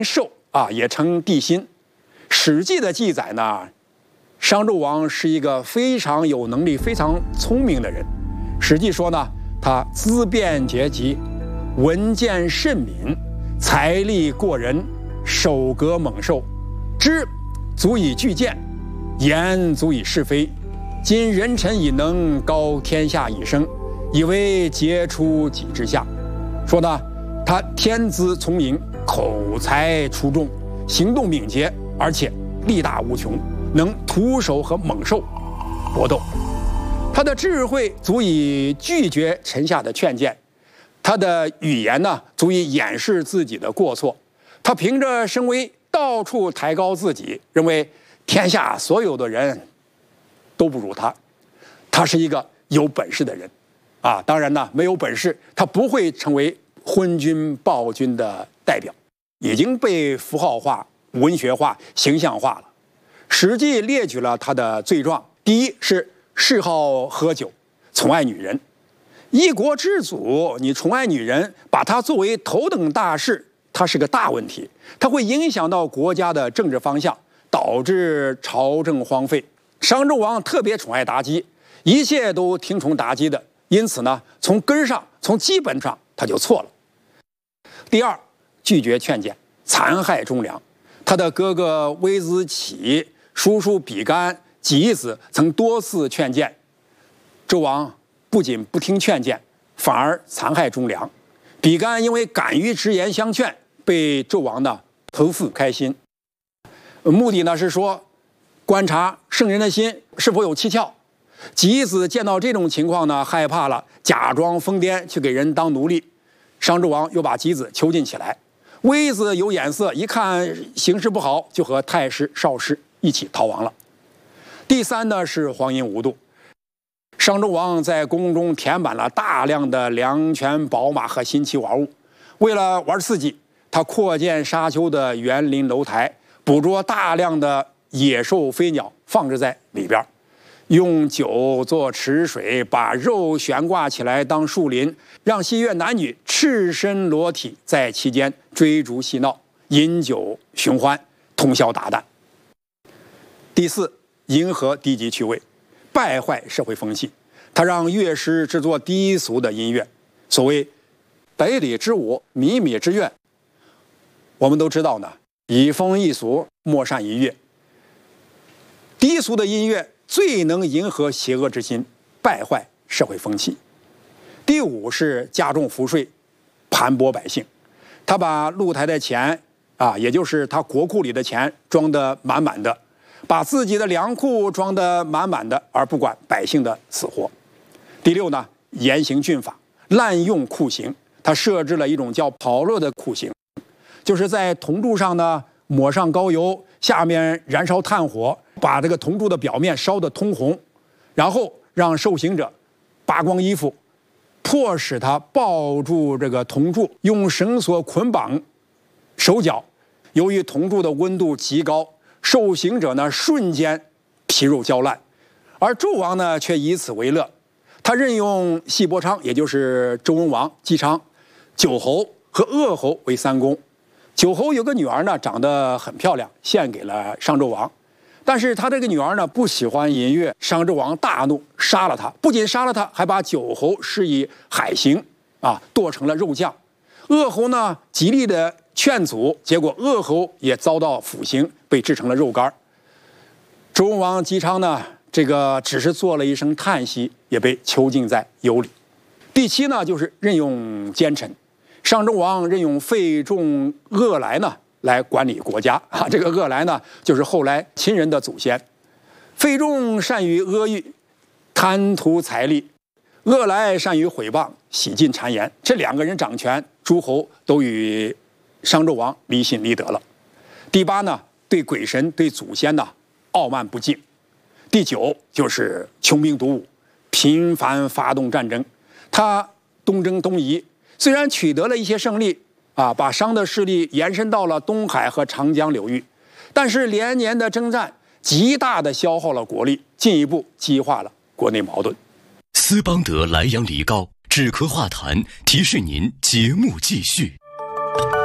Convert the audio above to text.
寿啊，也称帝辛。《史记》的记载呢，商纣王是一个非常有能力、非常聪明的人。《史记》说呢，他资变捷极，文见甚敏，财力过人，手革猛兽，知足以拒谏，言足以是非。今人臣以能，高天下以生，以为杰出己之下。说呢，他天资聪颖，口才出众，行动敏捷，而且力大无穷，能徒手和猛兽搏斗。他的智慧足以拒绝臣下的劝谏，他的语言呢，足以掩饰自己的过错。他凭着声威，到处抬高自己，认为天下所有的人都不如他。他是一个有本事的人啊！当然呢，没有本事，他不会成为昏君暴君的代表，已经被符号化、文学化、形象化了。《史记》列举了他的罪状：第一是嗜好喝酒，宠爱女人。一国之主，你宠爱女人，把她作为头等大事，它是个大问题，它会影响到国家的政治方向，导致朝政荒废。商纣王特别宠爱妲己，一切都听从妲己的，因此呢，从根上、从基本上他就错了。第二，拒绝劝谏，残害忠良。他的哥哥微子启、叔叔比干、己子曾多次劝谏，纣王不仅不听劝谏，反而残害忠良。比干因为敢于直言相劝，被纣王呢投腹开心，目的呢是说观察圣人的心是否有蹊跷。己子见到这种情况呢，害怕了，假装疯癫去给人当奴隶。商纣王又把己子囚禁起来。微子有眼色，一看形势不好，就和太师、少师一起逃亡了。第三呢是荒淫无度。商纣王在宫中填满了大量的良犬、宝马和新奇玩物。为了玩刺激，他扩建沙丘的园林楼台，捕捉大量的野兽飞鸟，放置在里边，用酒做池水，把肉悬挂起来当树林，让西越男女赤身裸体在其间追逐嬉闹，饮酒寻欢，通宵达旦。第四，迎合低级趣味，败坏社会风气。他让乐师制作低俗的音乐，所谓百里之舞，靡靡之乐。我们都知道呢，以风易俗，莫善于乐。低俗的音乐最能迎合邪恶之心，败坏社会风气。第五是加重赋税，盘剥百姓。他把露台的钱啊，也就是他国库里的钱装得满满的，把自己的粮库装得满满的，而不管百姓的死活。第六呢，严刑峻法，滥用酷刑。他设置了一种叫炮烙的酷刑，就是在铜柱上呢抹上膏油，下面燃烧炭火，把这个铜柱的表面烧得通红，然后让受刑者扒光衣服，迫使他抱住这个铜柱，用绳索捆绑手脚。由于铜柱的温度极高，受刑者呢瞬间皮肉焦烂，而纣王呢却以此为乐。他任用细伯昌，也就是周文王姬昌、九侯和鄂侯为三公。九侯有个女儿呢，长得很漂亮，献给了商纣王。但是他这个女儿呢不喜欢淫乐，商纣王大怒，杀了她。不仅杀了她，还把九侯施以海刑啊，剁成了肉酱。鄂侯呢极力的劝阻，结果鄂侯也遭到腐刑，被制成了肉干。周文王姬昌呢，这个只是做了一声叹息，也被囚禁在羑里。第七呢，就是任用奸臣。商纣王任用费仲、鄂来呢来管理国家啊。这个鄂来呢，就是后来秦人的祖先。费仲善于阿谀，贪图财力；鄂来善于毁谤，洗尽谗言。这两个人掌权，诸侯都与商纣王离心离德了。第八呢，对鬼神、对祖先呢傲慢不敬。第九就是穷兵黩武，频繁发动战争。他东征东夷，虽然取得了一些胜利啊，把商的势力延伸到了东海和长江流域，但是连年的征战极大的消耗了国力，进一步激化了国内矛盾。 斯邦德莱阳梨膏止咳化痰，提示您节目继续。